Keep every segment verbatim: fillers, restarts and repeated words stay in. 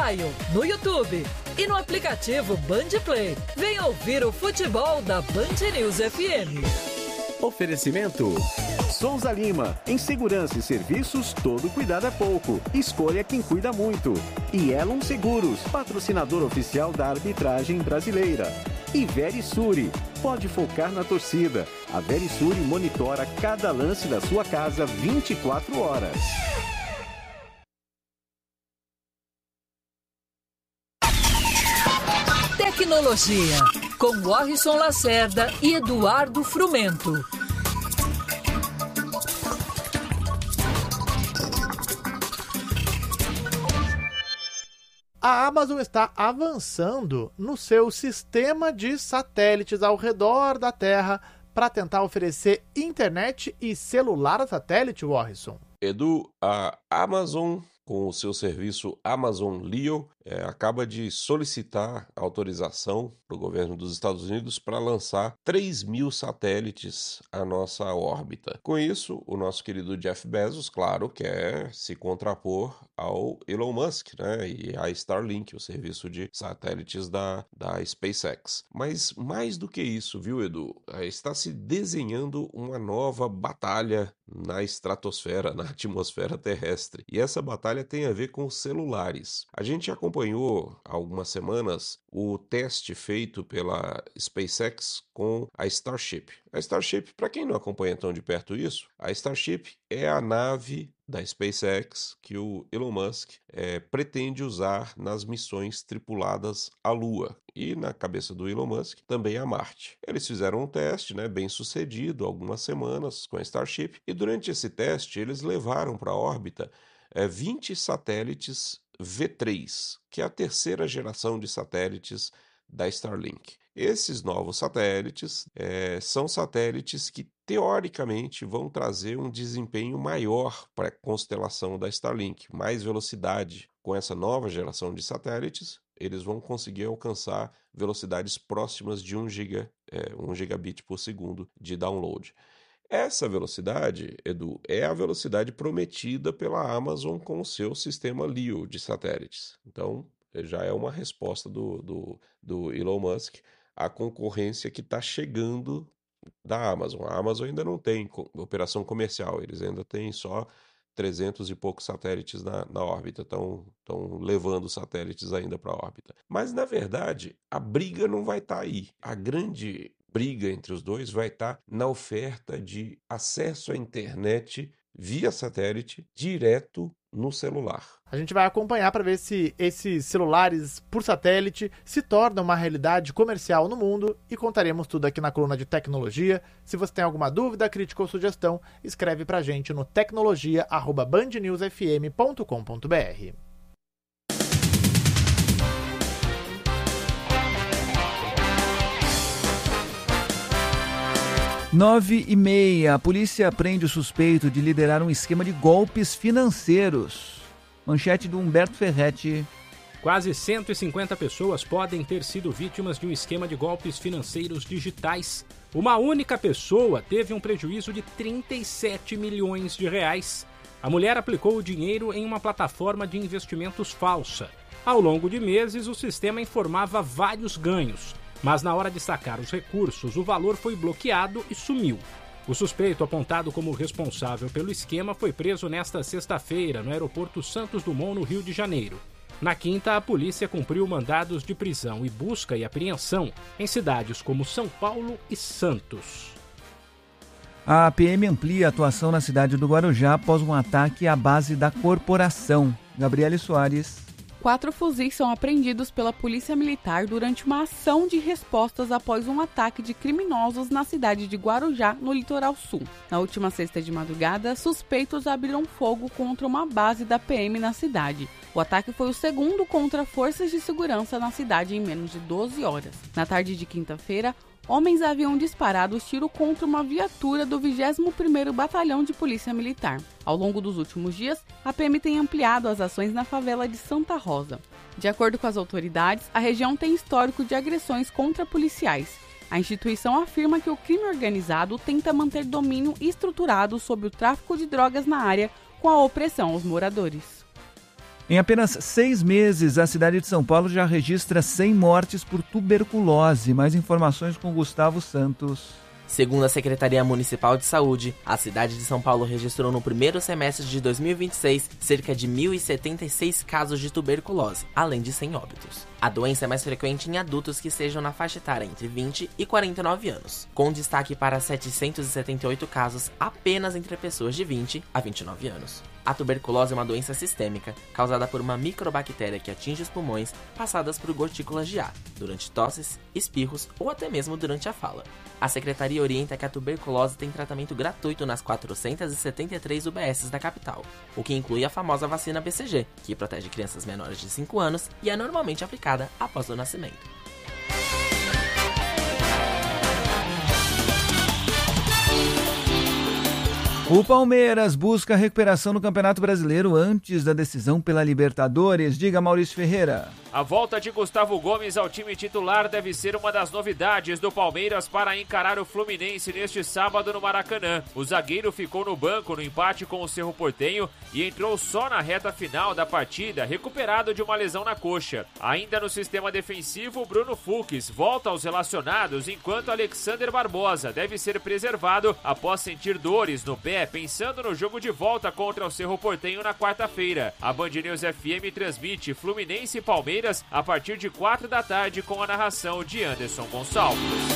mobile, no YouTube e no aplicativo Band Play. Venha ouvir o futebol da Band News F M. Oferecimento Souza Lima, em segurança e serviços, todo cuidado é pouco. Escolha quem cuida muito. E Elon Seguros, patrocinador oficial da arbitragem brasileira. E Verisure, pode focar na torcida. A Verisure monitora cada lance da sua casa vinte e quatro horas. Tecnologia, com Warrison Lacerda e Eduardo Frumento. A Amazon está avançando no seu sistema de satélites ao redor da Terra para tentar oferecer internet e celular a satélite, Warrison. Edu, a Amazon, com o seu serviço Amazon Leo, é, acaba de solicitar autorização para o governo dos Estados Unidos para lançar três mil satélites à nossa órbita. Com isso, o nosso querido Jeff Bezos, claro, quer se contrapor ao Elon Musk, né, e a Starlink, o serviço de satélites da, da SpaceX. Mas mais do que isso, viu, Edu? Está se desenhando uma nova batalha na estratosfera, na atmosfera terrestre. E essa batalha tem a ver com celulares. A gente acompanhou há algumas semanas o teste feito pela SpaceX com a Starship. A Starship, para quem não acompanha tão de perto isso, a Starship é a nave da SpaceX que o Elon Musk é, pretende usar nas missões tripuladas à Lua e, na cabeça do Elon Musk, também a Marte. Eles fizeram um teste, né, bem sucedido, algumas semanas com a Starship, e durante esse teste eles levaram para a órbita é, vinte satélites V três, que é a terceira geração de satélites da Starlink. Esses novos satélites é, são satélites que, teoricamente, vão trazer um desempenho maior para a constelação da Starlink, mais velocidade. Com essa nova geração de satélites, eles vão conseguir alcançar velocidades próximas de um giga, é, um gigabit por segundo de download. Essa velocidade, Edu, é a velocidade prometida pela Amazon com o seu sistema Leo de satélites. Então, já é uma resposta do, do, do Elon Musk à concorrência que está chegando da Amazon. A Amazon ainda não tem operação comercial, eles ainda têm só trezentos e poucos satélites na, na órbita, estão levando satélites ainda para a órbita. Mas, na verdade, a briga não vai estar tá aí. A grande briga entre os dois vai estar tá na oferta de acesso à internet via satélite direto no celular. A gente vai acompanhar para ver se esses celulares por satélite se tornam uma realidade comercial no mundo e contaremos tudo aqui na coluna de tecnologia. Se você tem alguma dúvida, crítica ou sugestão, escreve pra gente no tecnologia arroba band news f m ponto com ponto b r. Nove e meia, a polícia prende o suspeito de liderar um esquema de golpes financeiros. Manchete do Humberto Ferretti. Quase cento e cinquenta pessoas podem ter sido vítimas de um esquema de golpes financeiros digitais. Uma única pessoa teve um prejuízo de trinta e sete milhões de reais. A mulher aplicou o dinheiro em uma plataforma de investimentos falsa. Ao longo de meses, o sistema informava vários ganhos. Mas na hora de sacar os recursos, o valor foi bloqueado e sumiu. O suspeito, apontado como responsável pelo esquema, foi preso nesta sexta-feira no aeroporto Santos Dumont, no Rio de Janeiro. Na quinta, a polícia cumpriu mandados de prisão e busca e apreensão em cidades como São Paulo e Santos. A P M amplia a atuação na cidade do Guarujá após um ataque à base da corporação. Gabriele Soares. Quatro fuzis são apreendidos pela Polícia Militar durante uma ação de respostas após um ataque de criminosos na cidade de Guarujá, no litoral sul. Na última sexta de madrugada, suspeitos abriram fogo contra uma base da P M na cidade. O ataque foi o segundo contra forças de segurança na cidade em menos de doze horas. Na tarde de quinta-feira, homens haviam disparado tiro contra uma viatura do vigésimo primeiro Batalhão de Polícia Militar. Ao longo dos últimos dias, a P M tem ampliado as ações na favela de Santa Rosa. De acordo com as autoridades, a região tem histórico de agressões contra policiais. A instituição afirma que o crime organizado tenta manter domínio estruturado sobre o tráfico de drogas na área com a opressão aos moradores. Em apenas seis meses, a cidade de São Paulo já registra cem mortes por tuberculose. Mais informações com Gustavo Santos. Segundo a Secretaria Municipal de Saúde, a cidade de São Paulo registrou no primeiro semestre de dois mil e vinte e seis cerca de mil e setenta e seis casos de tuberculose, além de cem óbitos. A doença é mais frequente em adultos que estejam na faixa etária entre vinte e quarenta e nove anos, com destaque para setecentos e setenta e oito casos apenas entre pessoas de vinte a vinte e nove anos. A tuberculose é uma doença sistêmica, causada por uma microbactéria que atinge os pulmões, passadas por gotículas de ar, durante tosses, espirros ou até mesmo durante a fala. A Secretaria orienta que a tuberculose tem tratamento gratuito nas quatrocentas e setenta e três U B Ss da capital, o que inclui a famosa vacina B C G, que protege crianças menores de cinco anos e é normalmente aplicada após o nascimento. O Palmeiras busca a recuperação no Campeonato Brasileiro antes da decisão pela Libertadores. Diga, Maurício Ferreira. A volta de Gustavo Gomes ao time titular deve ser uma das novidades do Palmeiras para encarar o Fluminense neste sábado no Maracanã. O zagueiro ficou no banco no empate com o Cerro Porteño e entrou só na reta final da partida, recuperado de uma lesão na coxa. Ainda no sistema defensivo, Bruno Fux volta aos relacionados, enquanto Alexander Barbosa deve ser preservado após sentir dores no pé, pensando no jogo de volta contra o Cerro Porteño na quarta-feira. A Band News F M transmite Fluminense e Palmeiras a partir de quatro da tarde com a narração de Anderson Gonçalves.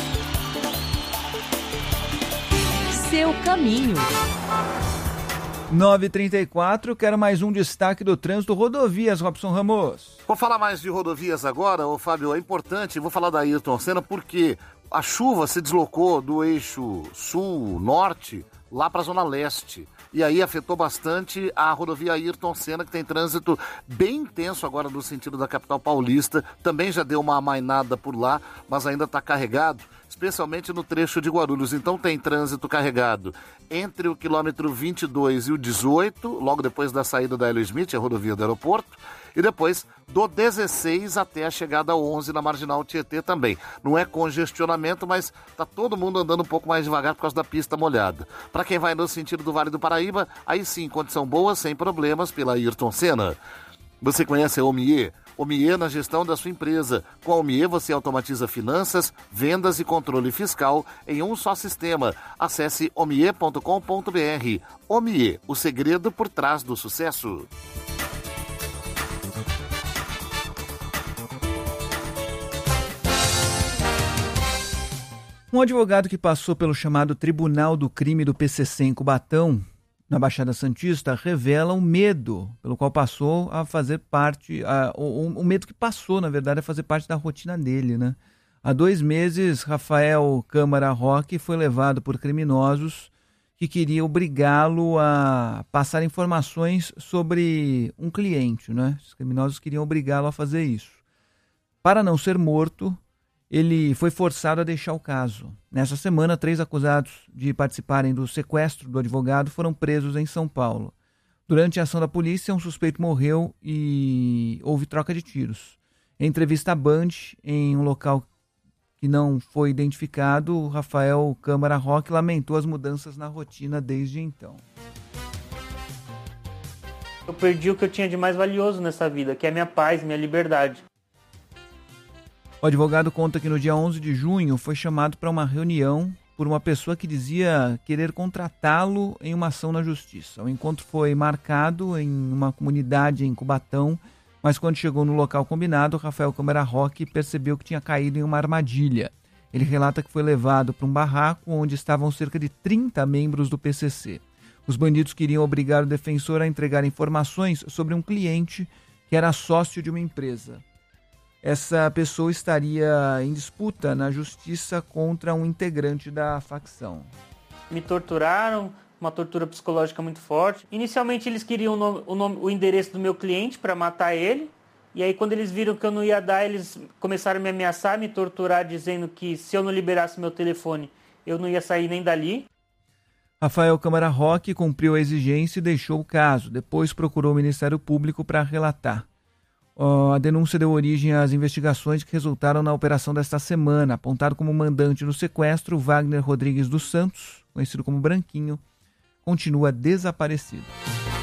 Seu caminho. nove e trinta e quatro, quero mais um destaque do trânsito. Rodovias, Robson Ramos. Vou falar mais de rodovias agora, ô Fábio, é importante, vou falar da Ayrton Senna porque a chuva se deslocou do eixo sul-norte lá para a zona leste. E aí afetou bastante a rodovia Ayrton Senna, que tem trânsito bem intenso agora no sentido da capital paulista. Também já deu uma amainada por lá, mas ainda está carregado, especialmente no trecho de Guarulhos. Então tem trânsito carregado entre o quilômetro vinte e dois e o dezoito, logo depois da saída da Hélio Smith, a rodovia do aeroporto, e depois do dezesseis até a chegada a onze na Marginal Tietê também. Não é congestionamento, mas está todo mundo andando um pouco mais devagar por causa da pista molhada. Para quem vai no sentido do Vale do Paraíba, aí sim, condição boa, sem problemas, pela Ayrton Senna. Você conhece a Omie? Omie na gestão da sua empresa. Com a Omie você automatiza finanças, vendas e controle fiscal em um só sistema. Acesse omie ponto com ponto br. Omie, o segredo por trás do sucesso. Um advogado que passou pelo chamado Tribunal do Crime do P C C em Cubatão, na Baixada Santista, revela o medo pelo qual passou a fazer parte, a, o, o medo que passou, na verdade, a fazer parte da rotina dele, né? Há dois meses, Rafael Câmara Roque foi levado por criminosos que queriam obrigá-lo a passar informações sobre um cliente, né? Os criminosos queriam obrigá-lo a fazer isso. Para não ser morto, ele foi forçado a deixar o caso. Nessa semana, três acusados de participarem do sequestro do advogado foram presos em São Paulo. Durante a ação da polícia, um suspeito morreu e houve troca de tiros. Em entrevista à Band, em um local que não foi identificado, Rafael Câmara Roque lamentou as mudanças na rotina desde então. Eu perdi o que eu tinha de mais valioso nessa vida, que é minha paz, minha liberdade. O advogado conta que no dia onze de junho foi chamado para uma reunião por uma pessoa que dizia querer contratá-lo em uma ação na justiça. O encontro foi marcado em uma comunidade em Cubatão, mas quando chegou no local combinado, Rafael Câmara Roque percebeu que tinha caído em uma armadilha. Ele relata que foi levado para um barraco onde estavam cerca de trinta membros do P C C. Os bandidos queriam obrigar o defensor a entregar informações sobre um cliente que era sócio de uma empresa. Essa pessoa estaria em disputa na justiça contra um integrante da facção. Me torturaram, uma tortura psicológica muito forte. Inicialmente eles queriam o, nome, o, nome, o endereço do meu cliente para matar ele. E aí quando eles viram que eu não ia dar, eles começaram a me ameaçar, me torturar, dizendo que se eu não liberasse meu telefone, eu não ia sair nem dali. Rafael Câmara Roque cumpriu a exigência e deixou o caso. Depois procurou o Ministério Público para relatar. A denúncia deu origem às investigações que resultaram na operação desta semana. Apontado como mandante do sequestro, Wagner Rodrigues dos Santos, conhecido como Branquinho, continua desaparecido.